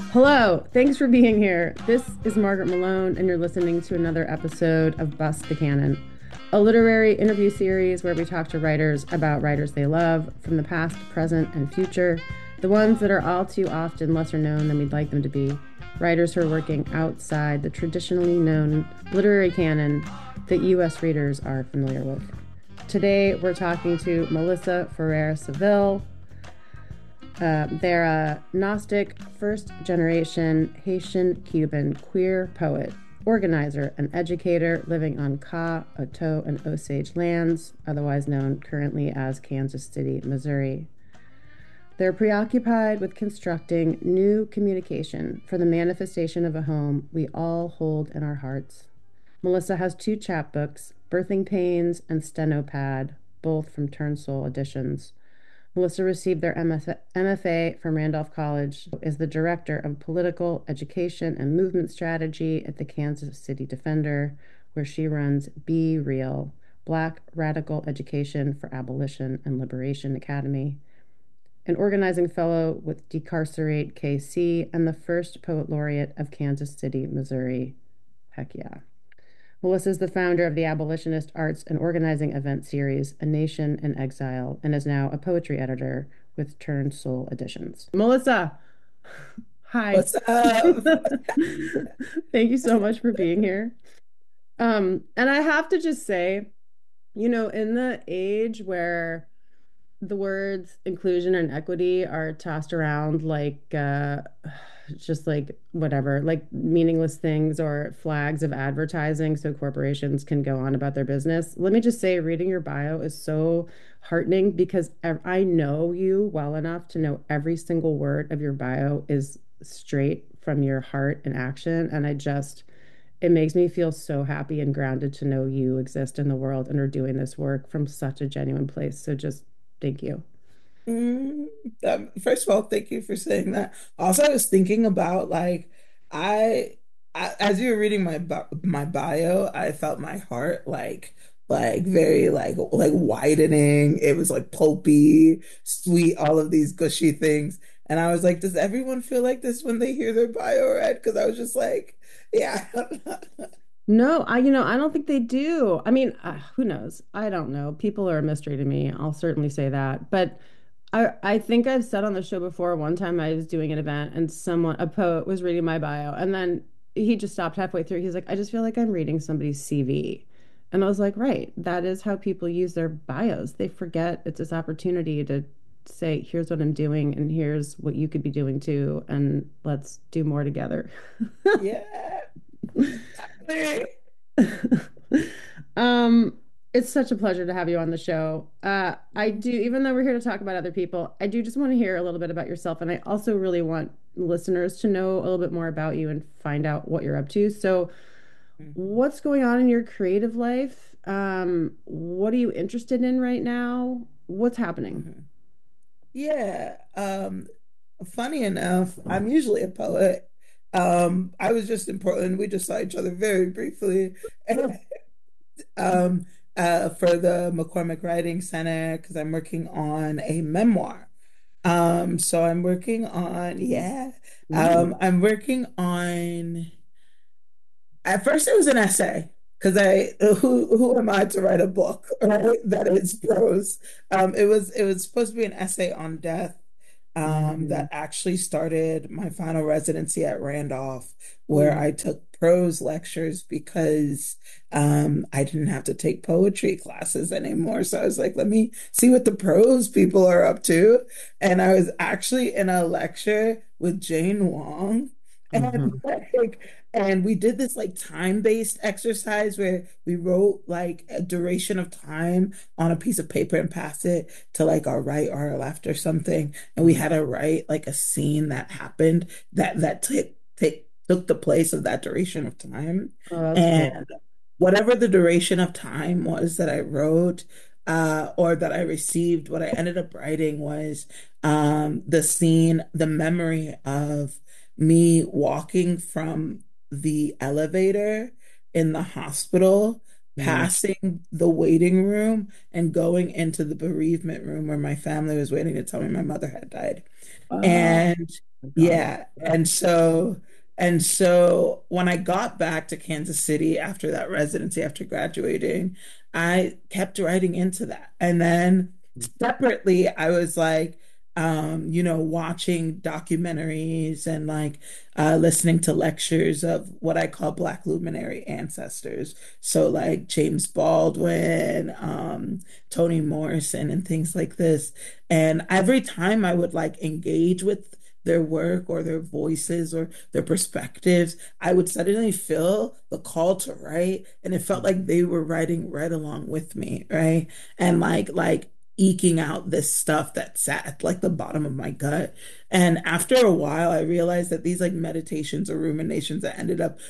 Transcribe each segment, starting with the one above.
Hello, thanks for being here. This is Margaret Malone, and you're listening to another episode of Bust the Canon, a literary interview series where we talk to writers about writers they love from the past, present, and future, the ones that are all too often lesser known than we'd like them to be, writers who are working outside the traditionally known literary canon that U.S. readers are familiar with. Today, we're talking to Melissa Ferrer Seville. They're a Gnostic, first generation Haitian Cuban queer poet, organizer, and educator living on Ka, Oto, and Osage lands, otherwise known currently as Kansas City, Missouri. They're preoccupied with constructing new communication for the manifestation of a home we all hold in our hearts. Melissa has two chapbooks, Birthing Pains and Stenopad, both from Turnsoul Editions. Melissa received their MFA from Randolph College, is the director of political education and movement strategy at the Kansas City Defender, where she runs Be Real, Black Radical Education for Abolition and Liberation Academy, an organizing fellow with Decarcerate KC, and the first poet laureate of Kansas City, Missouri. Heck yeah. Melissa is the founder of the abolitionist arts and organizing event series, A Nation in Exile, and is now a poetry editor with Turnsoul Editions. Melissa, hi. What's up? Thank you so much for being here. And I have to just say, in the age where the words inclusion and equity are tossed around like just like whatever, like meaningless things or flags of advertising so corporations can go on about their business. Let me just say, reading your bio is so heartening because I know you well enough to know every single word of your bio is straight from your heart and action. And it makes me feel so happy and grounded to know you exist in the world and are doing this work from such a genuine place. So just thank you. Mm, First of all, thank you for saying that. Also, I was thinking about I, as you were reading my bio, I felt my heart like very like widening. It was like pulpy, sweet, all of these gushy things. And I was like, does everyone feel like this when they hear their bio read? Because I was just like, yeah. No, I don't think they do. I mean, who knows? I don't know. People are a mystery to me. I'll certainly say that. But I think I've said on the show before, one time I was doing an event and a poet was reading my bio, and then he just stopped halfway through. He's like, I just feel like I'm reading somebody's CV. And I was like, right, that is how people use their bios. They forget it's this opportunity to say, here's what I'm doing, and here's what you could be doing too, and let's do more together. Yeah. Um, it's such a pleasure to have you on the show. I do, even though we're here to talk about other people, I do just want to hear a little bit about yourself. And I also really want listeners to know a little bit more about you and find out what you're up to. So, Mhm. what's going on in your creative life? What are you interested in right now? What's happening? Mhm. Yeah. Funny enough, I'm usually a poet. I was just in Portland. We just saw each other very briefly. um, for the McCormick Writing Center because I'm working on a memoir. So I'm working on, yeah, Ooh. I'm working on, at first it was an essay because who am I to write a book, right? That is prose. It was supposed to be an essay on death Mm, that actually started my final residency at Randolph, where mm, I took prose lectures because I didn't have to take poetry classes anymore. So I was like, let me see what the prose people are up to. And I was actually in a lecture with Jane Wong. And mhm. and we did this like time-based exercise where we wrote like a duration of time on a piece of paper and pass it to like our right or our left or something. And we had to write like a scene that happened that took the place of that duration of time. Oh, that's cool. And whatever the duration of time was that I wrote, or that I received, what I ended up writing was the scene, the memory of me walking from the elevator in the hospital Mm. passing the waiting room and going into the bereavement room where my family was waiting to tell me my mother had died. Oh And my God. yeah, and so when I got back to Kansas City after that residency, after graduating, I kept writing into that. And then separately, I was like, watching documentaries and like listening to lectures of what I call Black luminary ancestors. So like James Baldwin, Toni Morrison, and things like this. And every time I would like engage with their work or their voices or their perspectives, I would suddenly feel the call to write. And it felt like they were writing right along with me, right? And like eking out this stuff that sat at like the bottom of my gut. And after a while, I realized that these like meditations or ruminations that ended up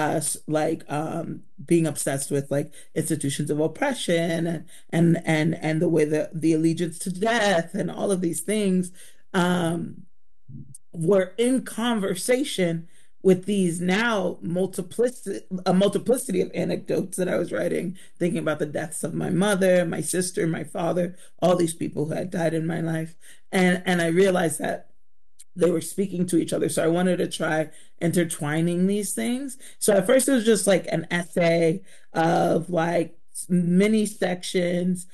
being obsessed with like institutions of oppression and the way that the allegiance to death and all of these things um were in conversation with these now multiplicity of anecdotes that I was writing, thinking about the deaths of my mother, my sister, my father, all these people who had died in my life. And I realized that they were speaking to each other. So I wanted to try intertwining these things. So at first it was just like an essay of like mini sections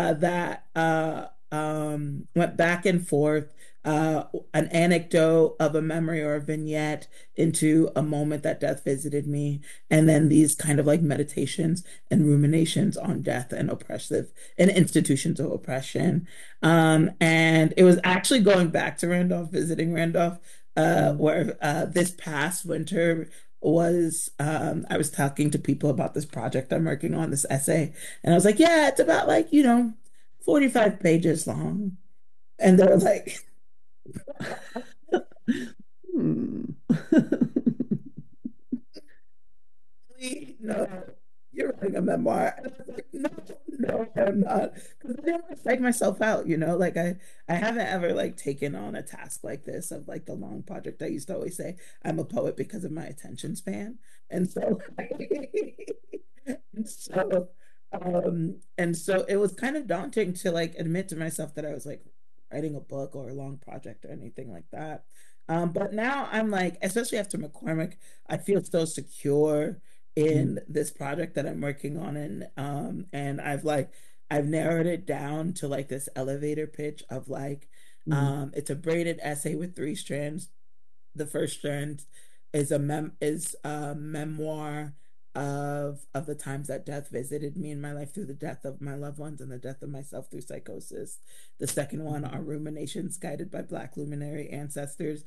that went back and forth, an anecdote of a memory or a vignette into a moment that death visited me, and then these kind of like meditations and ruminations on death and oppressive and institutions of oppression. And it was actually going back to Randolph, visiting Randolph, Mm. where this past winter was I was talking to people about this project I'm working on, this essay, and I was like, yeah, it's about like, 45 pages long. And they're like, Hmm. no, you're writing a memoir. And I was like, no, no, I'm not. Because I didn't want to psych myself out, Like I haven't ever like taken on a task like this of like the long project. I used to always say I'm a poet because of my attention span. And so and so it was kind of daunting to like admit to myself that I was like writing a book or a long project or anything like that. But now I'm like, especially after McCormick, I feel so secure Mm. in this project that I'm working on, and I've narrowed it down to like this elevator pitch of like Mm. it's a braided essay with three strands. The first strand is a memoir of the times that death visited me in my life through the death of my loved ones and the death of myself through psychosis. The second one are ruminations guided by Black luminary ancestors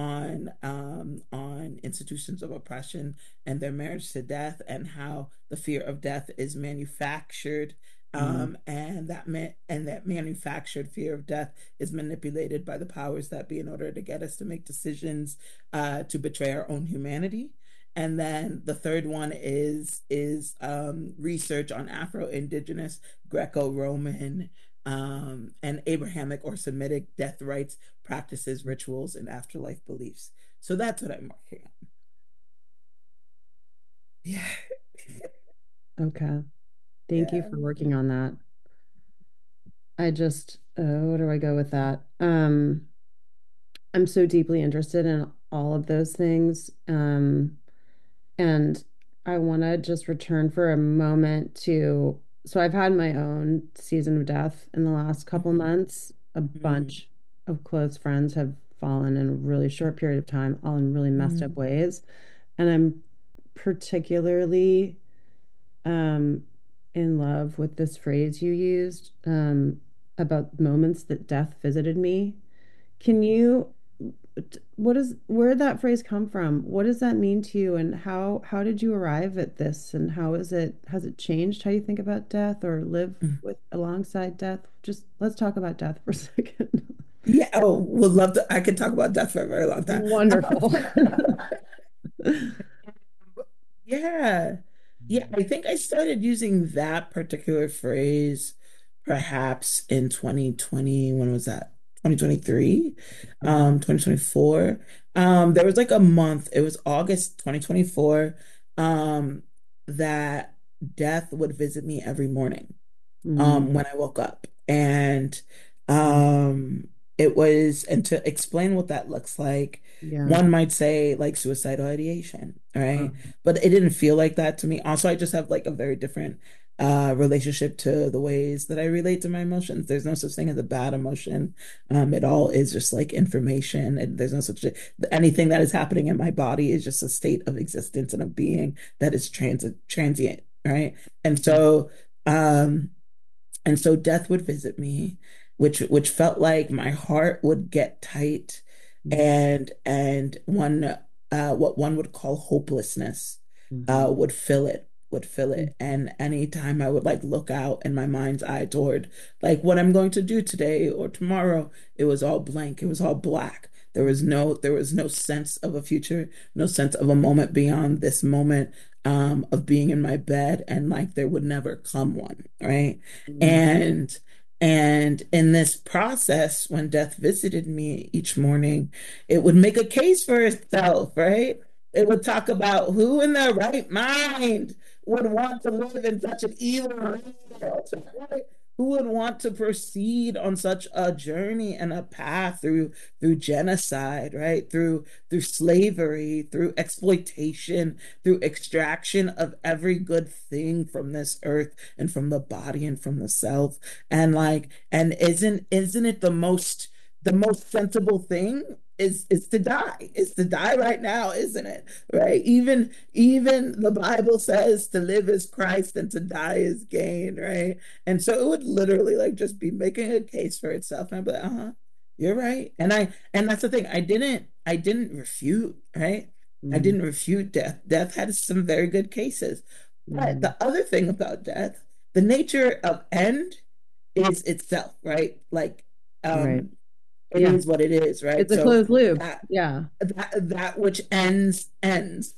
on institutions of oppression and their marriage to death, and how the fear of death is manufactured, Mm. and that manufactured fear of death is manipulated by the powers that be in order to get us to make decisions to betray our own humanity. And then the third one is research on Afro-Indigenous, Greco-Roman, and Abrahamic or Semitic death rites, practices, rituals, and afterlife beliefs. So that's what I'm working on. Yeah, Okay. Thank you yeah. for working on that. I just, where do I go with that? I'm so deeply interested in all of those things. And I want to just return for a moment to, so I've had my own season of death in the last couple Mhm, months. A mhm, bunch of close friends have fallen in a really short period of time, all in really messed up mhm, ways. And I'm particularly um, in love with this phrase you used about moments that death visited me. Can you, where did that phrase come from? What does that mean to you? And how did you arrive at this? And has it changed how you think about death or live mhm. with alongside death? Just let's talk about death for a second. Yeah, oh, would love to. I could talk about death for a very long time. Wonderful. Yeah. Yeah, I think I started using that particular phrase perhaps in 2020. When was that? 2023, Mhm. 2024. There was like a month, it was August 2024, that death would visit me every morning Mm, when I woke up. And mm, um, and to explain what that looks like, yeah. one might say like suicidal ideation, Uh, right? But it didn't feel like that to me. Also, I just have like a very different relationship to the ways that I relate to my emotions. There's no such thing as a bad emotion. It all is just like information, and there's no such anything that is happening in my body is just a state of existence and of being that is transient, right? And mm, so um and so death would visit me, which felt like my heart would get tight, mm, and one what one would call hopelessness mhm, would fill mm, it. And anytime I would like look out in my mind's eye toward like what I'm going to do today or tomorrow, it was all blank. It was all black. There was no sense of a future, no sense of a moment beyond this moment of being in my bed, and like there would never come one, right? mm, And and in this process, when death visited me each morning, it would make a case for itself, right? It would talk about who in their right mind would want to live in such an evil world, right? Who would want to proceed on such a journey and a path through genocide, right? Through slavery, through exploitation, through extraction of every good thing from this earth and from the body and from the self. And like, and isn't it the most sensible thing is to die. Is to die right now, isn't it? Right? Even the Bible says to live is Christ and to die is gain, right? And so it would literally like just be making a case for itself. And I'd be like, uh-huh, you're right. And that's the thing. I didn't refute, right? I mm, didn't refute death. Death had some very good cases. But mhm. the other thing about death, the nature of end is itself, right? Like, Right. um, it Yeah. is what it is, right? It's a So closed loop. that Yeah. that which ends ends.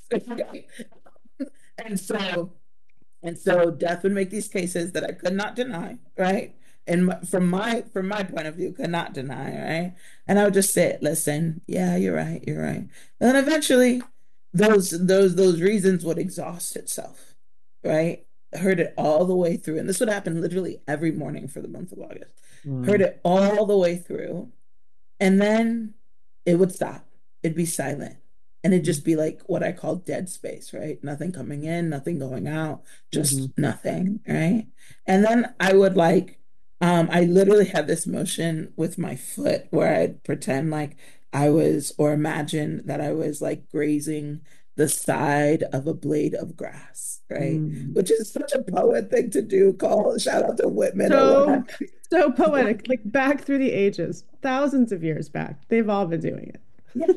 And so death would make these cases that I could not deny, right? And from my point of view, could not deny, right? And I would just say, listen, yeah, you're right, you're right. And then eventually those reasons would exhaust itself, right? Heard it all the way through. And this would happen literally every morning for the month of August. Heard Wow. it all the way through. And then it would stop. It'd be silent. And it'd Mm, just be like what I call dead space, right? Nothing coming in, nothing going out, mhm, just nothing, right? And then I would like, I literally had this motion with my foot where I'd pretend like I was, or imagine that I was like grazing the side of a blade of grass, right? mm. Which is such a poet thing to do. Call, shout out to Whitman or what So, have so you. poetic, like back through the ages, thousands of years back, they've all been doing it. Yeah.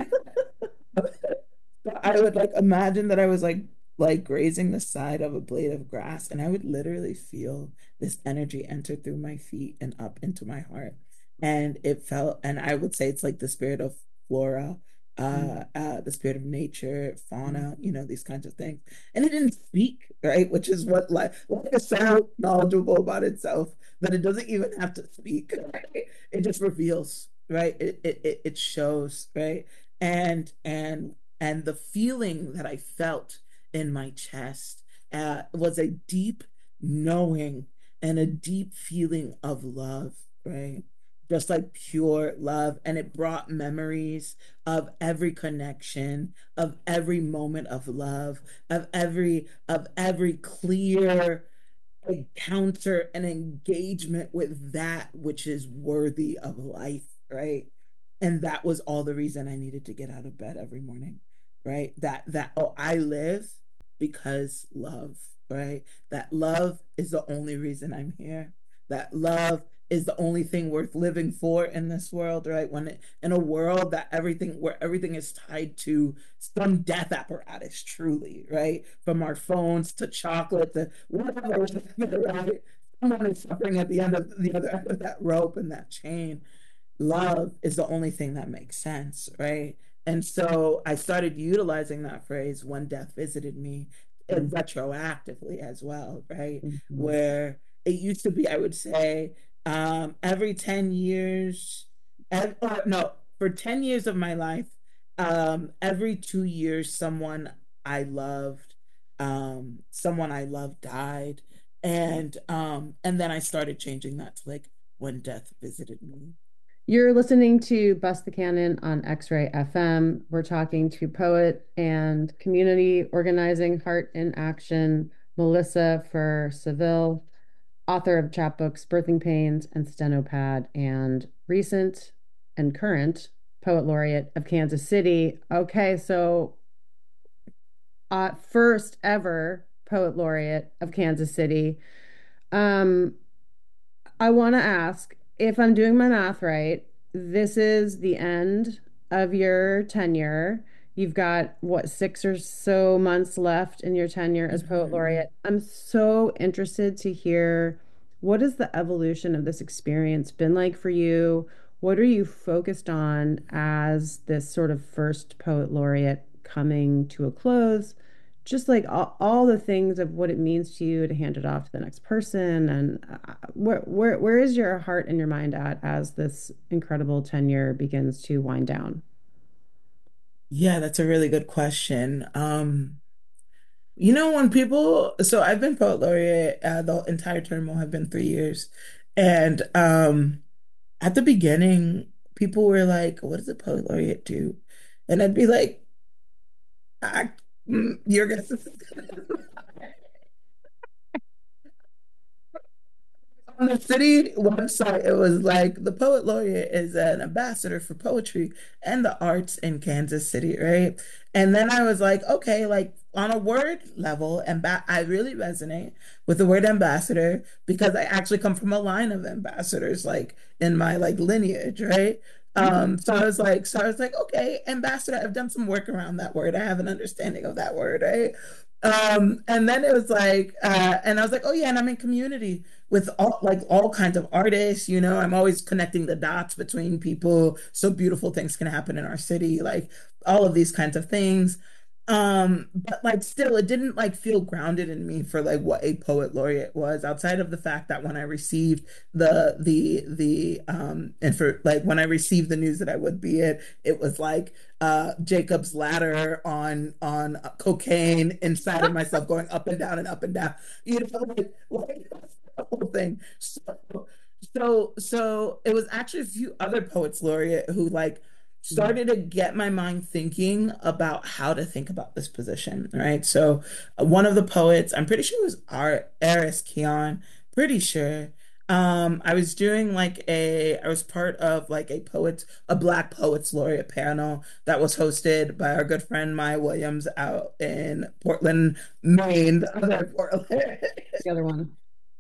So I would like imagine that I was like grazing the side of a blade of grass, and I would literally feel this energy enter through my feet and up into my heart. And it felt, and I would say it's like the spirit of flora, Mm, the spirit of nature, mm, fauna, these kinds of things. And it didn't speak, right? Which is what like is so knowledgeable about itself that it doesn't even have to speak. Right? It just reveals, right? It shows, right? And and the feeling that I felt in my chest was a deep knowing and a deep feeling of love, right? Just like pure love. And it brought memories of every connection, of every moment of love, of every clear encounter and engagement with that which is worthy of life, right? And that was all the reason I needed to get out of bed every morning, right? Oh, I live because love, right? That love is the only reason I'm here. That love is the only thing worth living for in this world, right? In a world that where everything is tied to some death apparatus, truly, right? From our phones to chocolate to whatever, right? Someone is suffering at the other end of that rope and that chain. Love is the only thing that makes sense, right? And so I started utilizing that phrase when death visited me mm, retroactively as well, right? mhm, Where it used to be, I would say, every 10 years, no, for 10 years of my life, every 2 years, someone I loved someone I love died, and then I started changing that to like when death visited me. You're listening to Bust the Cannon on X-Ray FM. We're talking to poet and community organizing Heart in Action, Melissa for Seville, author of chapbooks Birthing Pains and Stenopad, and recent and current poet laureate of Kansas City. Okay, so first ever poet laureate of Kansas City. Um, I want to ask if I'm doing my math right. This is the end of your tenure. You've got what, 6 or so months left in your tenure as poet Mhm. laureate. I'm so interested to hear what has the evolution of this experience been like for you? What are you focused on as this sort of first poet laureate coming to a close? Just like all the things of what it means to you to hand it off to the next person, and where is your heart and your mind at as this incredible tenure begins to wind down? Yeah, that's a really good question. When people, so I've been poet laureate, the entire term will have been 3 years. And at the beginning, people were like, what does a poet laureate do? And I'd be like, I, you're gonna on the city website, it was like the poet laureate is an ambassador for poetry and the arts in Kansas City, right? And then I was like, okay, like on a word level, and I really resonate with the word ambassador because I actually come from a line of ambassadors, like in my like lineage, right? So I was like, okay, ambassador. I've done some work around that word. I have an understanding of that word, right? And then it was like, and I was like, oh yeah, and I'm in community with all kinds of artists, I'm always connecting the dots between people so beautiful things can happen in our city, like all of these kinds of things. But like still it didn't like feel grounded in me for like what a poet laureate was, outside of the fact that when I received and for like when I received the news that I would be it was like Jacob's ladder on cocaine inside of myself going up and down and up and down. Like the whole thing. So it was actually a few other poets laureate who like started to get my mind thinking about how to think about this position, right? So one of the poets, I'm pretty sure it was Eris Kion, pretty sure. I was part of like a Black Poets Laureate panel that was hosted by our good friend Maya Williams out in Portland, Maine, the other Portland. The other one.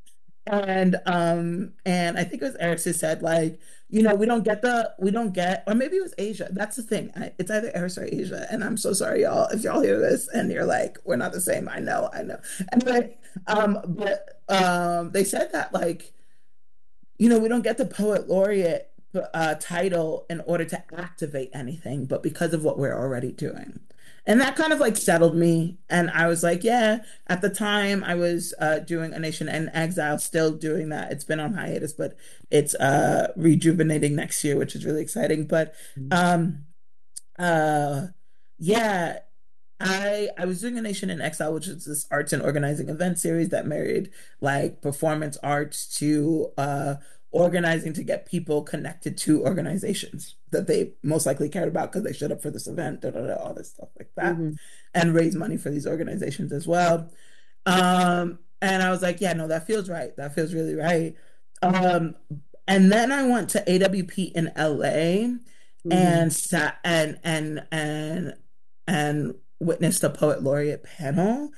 And I think it was Eris who said like, we don't get, or maybe it was Asia. That's the thing. It's either Eris or Asia. And I'm so sorry, y'all, if y'all hear this and you're like, we're not the same. I know. Anyway, but they said that like, we don't get the poet laureate title in order to activate anything, but because of what we're already doing. And that kind of like settled me. And I was like, yeah, at the time I was doing A Nation in Exile, still doing that. It's been on hiatus, but it's rejuvenating next year, which is really exciting. But um, uh, yeah, I was doing A Nation in Exile, which is this arts and organizing event series that married like performance arts to organizing to get people connected to organizations that they most likely cared about because they showed up for this event, all this stuff like that, Hmm. and raise money for these organizations as well. And I was like, yeah, no, that feels right. That feels really right. Um, and then I went to AWP in LA Hmm. and sat and witnessed a poet laureate panel.